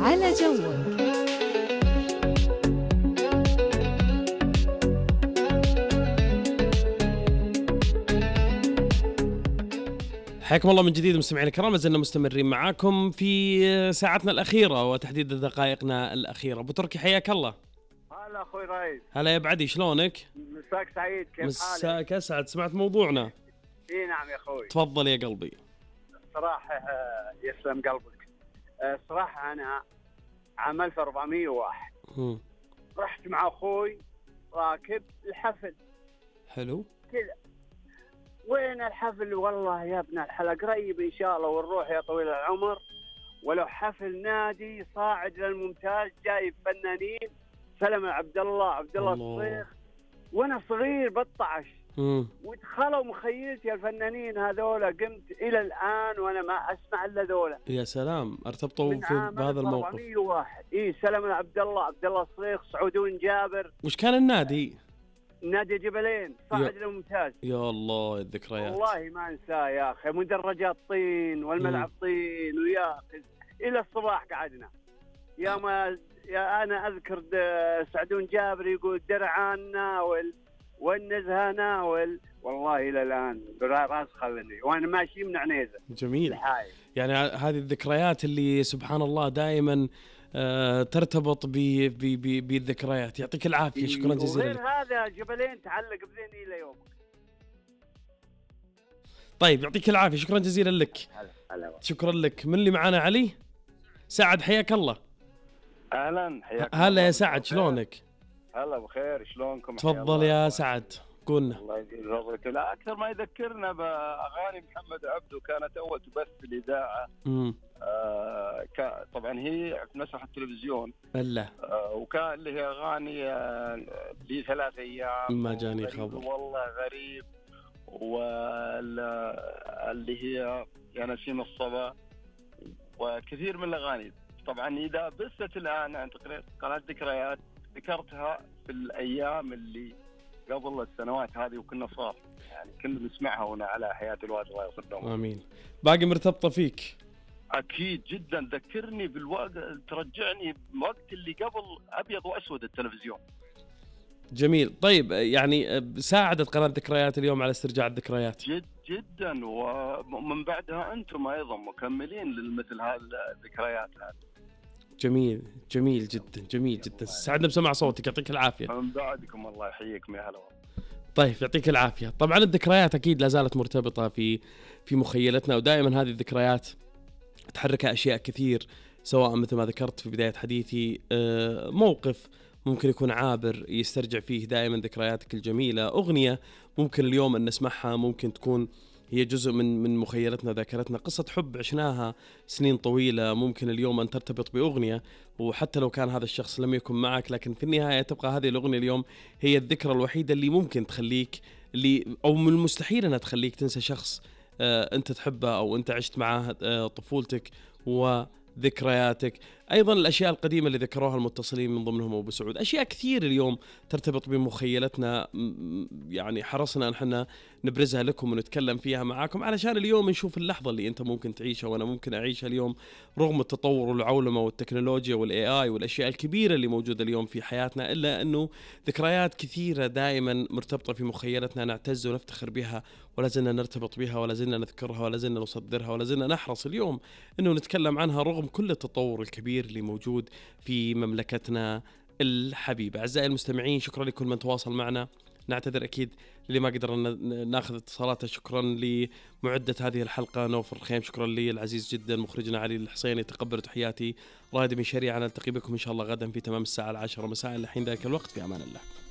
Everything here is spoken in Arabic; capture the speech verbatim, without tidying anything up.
على جوك. حياكم الله من جديد مستمعينا الكرام، ما زلنا مستمرين معاكم في ساعتنا الأخيرة وتحديد دقائقنا الأخيرة. أبو تركي حياك الله. هلا أخوي رئيس. هلا يا بعدي، شلونك؟ مساك سعيد، كيف حالك؟ مساك أسعد. سمعت موضوعنا؟ إيه نعم يا أخوي. تفضل يا قلبي. صراحة يسلم قلبك. صراحة أنا عام ألف وأربعمية وواحد هم. رحت مع أخوي راكب الحفل. حلو. كذا وين الحفل؟ والله يا ابن الحلال قريب إن شاء الله ونروح يا طويل العمر. ولو حفل نادي صاعد للممتاز جايب فنانين، سلمى عبد الله، عبد الله الصيخ، وانا صغير بطعش ودخلوا مخيلتي الفنانين هذولا. قمت الى الان وانا ما اسمع الا ذولا. يا سلام، ارتبطوا في بهذا الموقف. أربعمية وواحد اي سلمى عبد الله، عبد الله الصيخ، سعودون جابر. وش كان النادي؟ نادي جبلين صاعد للممتاز. يا الله الذكريات، والله ما انساه يا اخي. مدرجات طين والملعب مم. طين، ويا اخي الى الصباح قعدنا. يا ما يا انا اذكر سعدون جابر يقول درعان ناول والنزهه ناول، والله الى الان راس خلني وانا ماشي من عنيزه. جميل. الحاي. يعني هذه الذكريات اللي سبحان الله دائما آه ترتبط بالذكريات. يعطيك العافيه، شكرا جزيلا. وغير هذا جبلين تعلق بذهني الى يومك. طيب يعطيك العافيه، شكرا جزيلا لك. هلا هلا. شكرا لك. من اللي معنا؟ علي سعد حياك الله. اهلا حياك. هلا يا سعد، شلونك؟ هلا بخير، شلونكم؟ تفضل يا سعد، قولنا. الله يجزيك فضلك. لا اكثر ما يذكرنا باغاني محمد عبده، كانت اول تبث في الاذاعه. امم آه طبعا هي في مسرح التلفزيون. الا آه وكان اللي هي اغاني آه لي ثلاث ايام، ما جاني خبر، والله غريب، واللي هي يا نسيم الصبا، وكثير من الاغاني. طبعا اذا بثت الان عن قناه ذكريات ذكرتها في الايام اللي قبل السنوات هذه، وكنا صار يعني كنا نسمعها هنا على حياه الوالد الله يرحمه. امين. باقي مرتبطه فيك؟ اكيد جدا، ذكرني بالوقت، ترجعني بوقت اللي قبل ابيض واسود التلفزيون. جميل. طيب يعني ساعدت قناه ذكريات اليوم على استرجاع الذكريات؟ جد جدا، ومن بعدها انتم ايضا مكملين لمثل هذه الذكريات هذه. جميل جميل جدا، جميل جدا. سعدنا بسمع صوتك، يعطيك العافيه. من بعدكم الله يحييكم يا هلا. طيب يعطيك العافيه. طبعا الذكريات اكيد لا زالت مرتبطه في في مخيلتنا، ودائما هذه الذكريات تحركها اشياء كثير، سواء مثل ما ذكرت في بدايه حديثي موقف ممكن يكون عابر يسترجع فيه دائما ذكرياتك الجميله، اغنيه ممكن اليوم ان نسمعها ممكن تكون هي جزء من من مخيلتنا ذاكرتنا، قصة حب عشناها سنين طويلة ممكن اليوم أن ترتبط بأغنية، وحتى لو كان هذا الشخص لم يكن معك، لكن في النهاية تبقى هذه الأغنية اليوم هي الذكرى الوحيدة اللي ممكن تخليك اللي أو من المستحيل أنها تخليك تنسى شخص آه أنت تحبه أو أنت عشت معه آه طفولتك وذكرياتك. أيضا الأشياء القديمة اللي ذكروها المتصلين من ضمنهم أبو سعود، أشياء كثير اليوم ترتبط بمخيلتنا، يعني حرصنا أن احنا نبرزها لكم ونتكلم فيها معاكم علشان اليوم نشوف اللحظة اللي أنت ممكن تعيشها وأنا ممكن أعيشها اليوم، رغم التطور والعولمة والتكنولوجيا والاي اي والأشياء الكبيرة اللي موجودة اليوم في حياتنا، إلا أنه ذكريات كثيرة دائما مرتبطة في مخيلتنا نعتز ونفتخر بها، ولا زلنا نرتبط بها، ولا زلنا نذكرها، ولا زلنا نصدرها، ولا زلنا نحرص اليوم أنه نتكلم عنها رغم كل التطور الكبير اللي موجود في مملكتنا الحبيبة. أعزائي المستمعين، شكرا لكل من تواصل معنا، نعتذر أكيد اللي ما قدرنا ناخذ اتصالاته. شكرا لمعدة هذه الحلقة نوفر الخيم، شكرا لي العزيز جدا مخرجنا علي الحصيني، تقبلوا تحياتي. رائد من شريعة، نلتقي بكم إن شاء الله غدا في تمام الساعة العاشرة مساء. لحين ذلك الوقت في أمان الله.